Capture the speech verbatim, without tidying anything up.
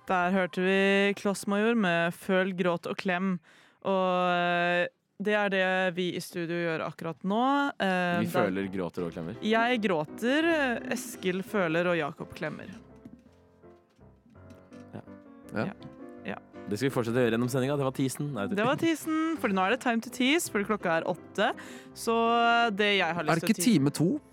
Der hørte vi Klossmajor med Føl, gråt og klem. Og det er det vi i studio gjør akkurat nå. Vi føler, gråter og klemmer. Jeg gråter, Eskil føler og Jakob klemmer. Ja. Ja. Ja. Ja. Det skal vi fortsette å gjøre gjennom sendinga. Det var teasen. Nei, Det var teasen, for nå er det time to tease, fordi klokka er åtte. Så det jeg har Er lyst det til ikke time to?